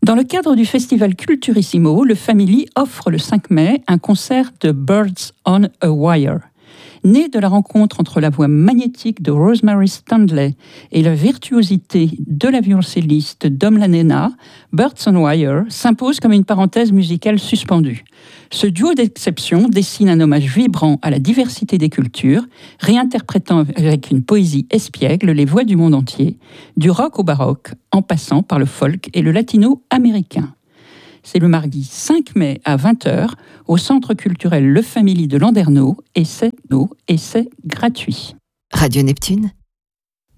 Dans le cadre du festival Culturissimo, le Family offre le 5 mai un concert de Birds on a Wire. Né de la rencontre entre la voix magnétique de Rosemary Stanley et la virtuosité de la violoncelliste Dom Lanena, Birds on Wire s'impose comme une parenthèse musicale suspendue. Ce duo d'exception dessine un hommage vibrant à la diversité des cultures, réinterprétant avec une poésie espiègle les voix du monde entier, du rock au baroque, en passant par le folk et le latino-américain. C'est le mardi 5 mai à 20h au Centre culturel Le Family de Landerneau et c'est gratuit. Radio Neptune.